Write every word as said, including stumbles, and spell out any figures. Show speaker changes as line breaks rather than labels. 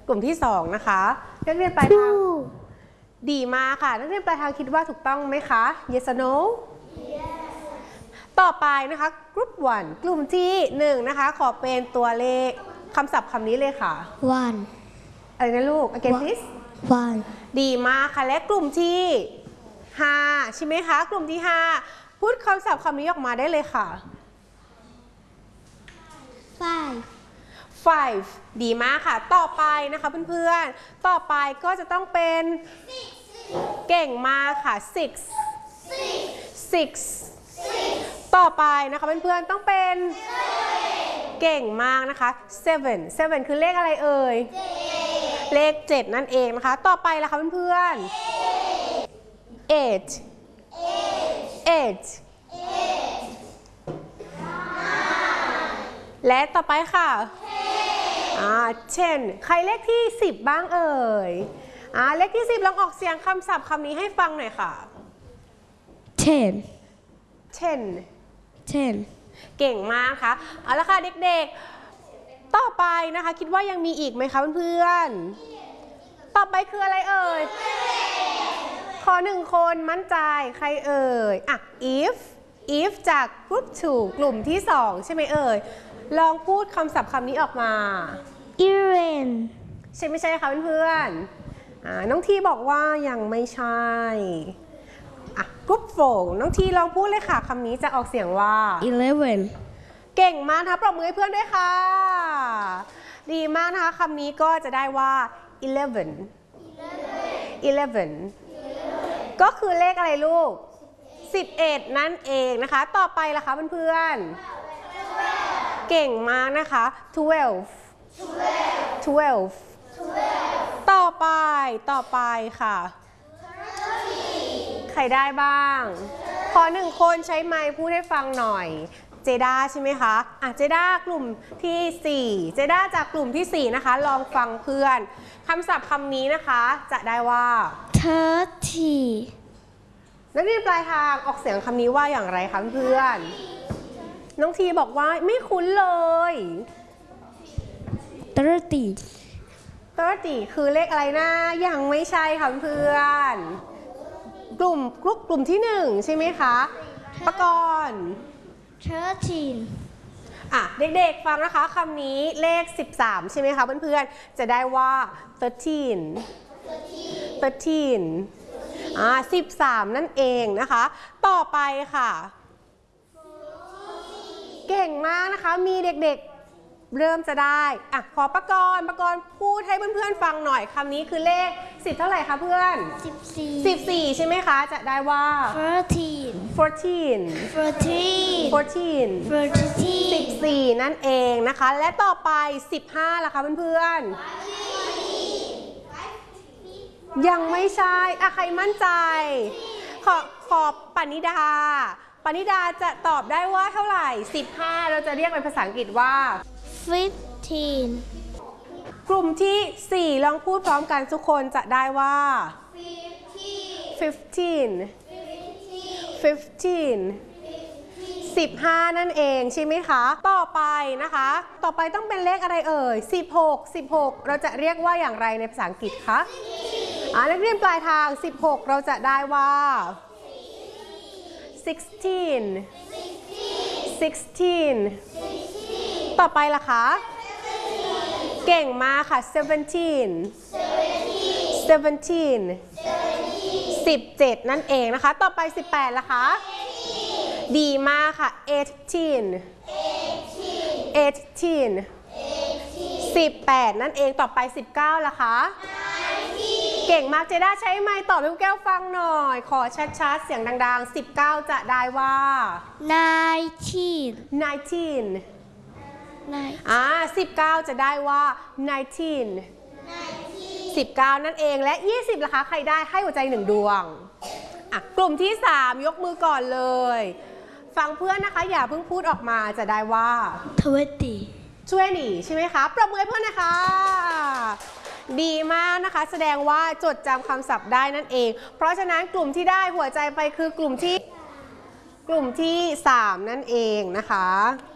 กลุ่มที่สองนะคะนักเรียนปลายทางดีมากค่ะนักเรียนปลายทางคิดว่าถูกต้องไหมคะ yes or no yes. ต่อไปนะคะกลุ่มวันกลุ่มที่หนึ่งนะคะขอเป็นตัวเลขคำศัพท์คำนี้เลยค่ะ
one
อะไรนะลูก again please
one
ดีมากค่ะและกลุ่มที่ห้าใช่ไหมคะกลุ่มที่ห้าพูดคำศัพท์คำนี้ออกมาได้เลยค่ะ
five
five ดีมากค่ะต่อไปนะคะเพื่อนๆต่อไปก็จะต้องเป็นเก่งมากค่ะ six six ต่อไปนะคะเพื่อนๆต้องเป็นเก่งมากนะคะ seven seven คือเลขอะไรเอ่ยเลขเจ็ดนั่นเองนะคะต่อไปล่ะคะเพื่อนๆ eight eight และต่อไปค่ะอ่า ten ใครเลขที่สิบบ้างเอ่ยอ่าเลขที่สิบลองออกเสียงคำศัพท์คำนี้ให้ฟังหน่อยค่ะ
ten
ten
ten
เก่งมากค่ะเอาละค่ะเด็กๆต่อไปนะคะคิดว่ายังมีอีกไหมคะเพื่อนๆต่อไปคืออะไรเอ่ยขอหนึ่งคนมั่นใจใครเอ่ยอ่ะ if if จากกลุ่ม two กลุ่มที่สองใช่ไหมเอ่ยลองพูดคำศัพท์คำนี้ออกมา
eleven
ใช่ไม่ใช่คะเพื่อนๆอ่าน้องทีบอกว่ายังไม่ใช่อ่ะกรุ๊ปโฟน้องทีลองพูดเลยค่ะคำนี้จะออกเสียงว่า
eleven
เก่งมากนะคะปรบมือให้เพื่อนด้วยค่ะดีมากนะคะคำนี้ก็จะได้ว่า eleven eleven ก็คือเลขอะไรลูกสิบเอ็ดนั่นเองนะคะต่อไปล่ะคะเพื่อนๆเก่งมากนะคะ twelve twelve ต่อไปต่อไปค่ะใครได้บ้างขอหนึ่งคนใช้ไมค์พูดให้ฟังหน่อยเจด้าใช่ไหมคะอ่ะเจด้ากลุ่มที่สี่เจด้าจากกลุ่มที่สี่นะคะลองฟังเพื่อนคำศัพท์คำนี้นะคะจะได้ว่า
thirty
นักเรียนปลายทางออกเสียงคำนี้ว่าอย่างไรคะเพื่อนน้องทีบอกว่าไม่คุ้นเลย
thirty
thirty คือเลขอะไรนะยังไม่ใช่ค่ะเพื่อนกลุ่มกลุ่มกลุ่มที่หนึ่งใช่ไหมคะปกรณ์
thirteen
อ่ะเด็กๆฟังนะคะคำนี้เลขสิบสามใช่ไหมคะเพื่อนๆจะได้ว่า thirteen thirteen อ่าสิบสามนั่นเองนะคะต่อไปค่ะเก่งมากนะคะมีเด็กๆเริ่มจะได้อ่ะขอปกรณ์ปกรณ์พูดให้เพื่อนๆฟังหน่อยคำนี้คือเลขสิบเท่าไหร่คะเพื่อน
สิบสี่
สิบสี่ใช่ไหมคะจะได้ว่า
fourteen
fourteen
fourteen
fourteen
fourteen
สิบสี่นั่นเองนะคะและต่อไปสิบห้าล่ะคะเพื่อนๆยังไม่ใช่อะใครมั่นใจขอขอปณิดาปณิดาจะตอบได้ว่าเท่าไหร่สิบห้าเราจะเรียกเป็นภาษาอังกฤษว่า
fifteen
กลุ่มที่สี่ลองพูดพร้อมกันทุกคนจะได้ว่า fifteen fifteen สิบห้านั่นเองใช่ไหมคะต่อไปนะคะต่อไปต้องเป็นเลขอะไรเอ่ยสิบหก สิบหกเราจะเรียกว่าอย่างไรในภาษาอังกฤษคะอ่านักเรียนปลายทางสิบหกเราจะได้ว่า sixteen sixteen ต่อไปล่ะคะเก่งมากค่ะ seventeen seventeen สิบเจ็ดนั่นเองนะคะต่อไปสิบแปดล่ะคะดีมากค่ะ eighteen eighteen สิบแปดนั่นเองต่อไปสิบเก้าล่ะคะเก่งมากเจด้าใช้ไมค์ตอบให้แก้วฟังหน่อยขอชัดๆเสียงดังๆสิบเก้าจะได้ว่า
nineteen
nineteen
nine
อ่าสิบเก้าจะได้ว่า nineteen สิบเก้านั่นเองและยี่สิบล่ะคะใครได้ให้หัวใจหนึ่งดวงอ่ะกลุ่มที่สามยกมือก่อนเลยฟังเพื่อนนะคะอย่าเพิ่งพูดออกมาจะได้ว่า
twenty
ช่วยหนีใช่ไหมคะปรบมือให้เพื่อนนะคะดีมากนะคะแสดงว่าจดจำคำศัพท์ได้นั่นเองเพราะฉะนั้นกลุ่มที่ได้หัวใจไปคือกลุ่มที่กลุ่มที่สามนั่นเองนะคะ